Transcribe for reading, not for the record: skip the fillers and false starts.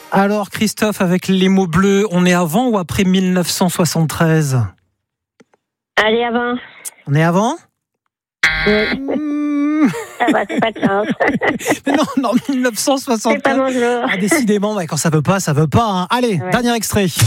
Alors Christophe, avec les mots bleus, on est avant ou après 1973 ? Allez, avant. On est avant ? Ça va, c'est pas grave. Mais non, 1973. C'est pas mon jour. Ah, décidément, quand ça veut pas, ça veut pas. Hein. Allez, Ouais. dernier extrait.